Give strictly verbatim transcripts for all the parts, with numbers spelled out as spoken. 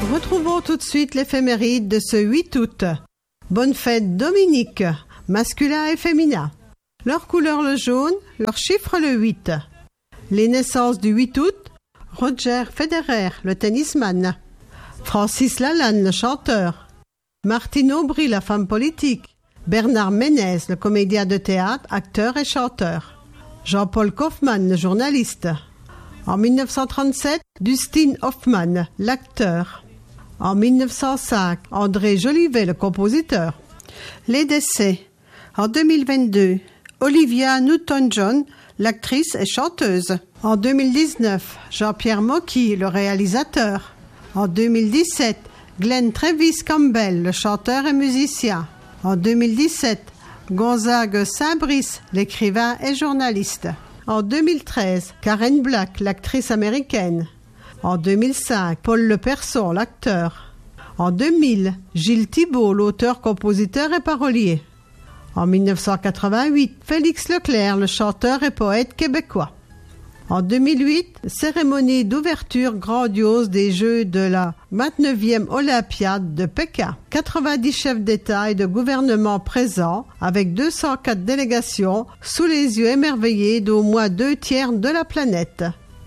Retrouvons tout de suite l'éphéméride de ce huit août. Bonne fête Dominique, masculin et féminin. Leur couleur le jaune, leur chiffre le huit. Les naissances du huit août, Roger Federer, le tennisman. Francis Lalanne, le chanteur. Martine Aubry, la femme politique. Bernard Ménez, le comédien de théâtre, acteur et chanteur. Jean-Paul Kaufmann, le journaliste. En mille neuf cent trente-sept, Dustin Hoffman, l'acteur. En mille neuf cent cinq, André Jolivet, le compositeur. Les décès. En deux mille vingt-deux, Olivia Newton-John, l'actrice et chanteuse. En deux mille dix-neuf, Jean-Pierre Mocky, le réalisateur. En deux mille dix-sept, Glenn Travis Campbell, le chanteur et musicien. En deux mille dix-sept, Gonzague Saint-Brice, l'écrivain et journaliste. En deux mille treize, Karen Black, l'actrice américaine. En deux mille cinq, Paul Leperson, l'acteur. En deux mille, Gilles Thibault, l'auteur, compositeur et parolier. En mille neuf cent quatre-vingt-huit, Félix Leclerc, le chanteur et poète québécois. En deux mille huit, cérémonie d'ouverture grandiose des Jeux de la vingt-neuvième Olympiade de Pékin. quatre-vingt-dix chefs d'État et de gouvernement présents, avec deux cent quatre délégations, sous les yeux émerveillés d'au moins deux tiers de la planète.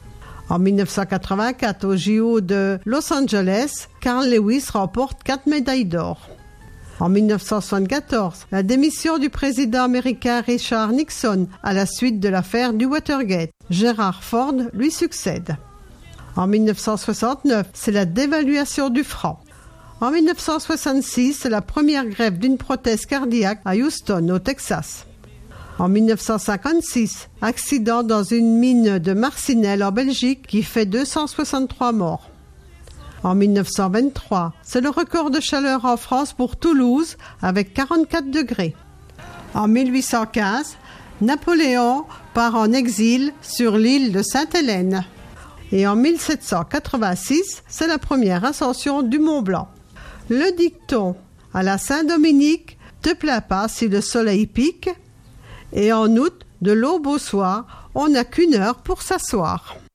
En mille neuf cent quatre-vingt-quatre, au J O de Los Angeles, Carl Lewis remporte quatre médailles d'or. En mille neuf cent soixante-quatorze, la démission du président américain Richard Nixon à la suite de l'affaire du Watergate. Gerald Ford lui succède. En mille neuf cent soixante-neuf, c'est la dévaluation du franc. En mille neuf cent soixante-six, c'est la première greffe d'une prothèse cardiaque à Houston, au Texas. En mille neuf cent cinquante-six, accident dans une mine de Marcinelle en Belgique qui fait deux cent soixante-trois morts. En mille neuf cent vingt-trois, c'est le record de chaleur en France pour Toulouse avec quarante-quatre degrés. En mille huit cent quinze, Napoléon part en exil sur l'île de Sainte-Hélène. Et en mille sept cent quatre-vingt-six, c'est la première ascension du Mont Blanc. Le dicton à la Saint-Dominique, te plains pas si le soleil pique. Et en août, de l'aube au soir, on n'a qu'une heure pour s'asseoir.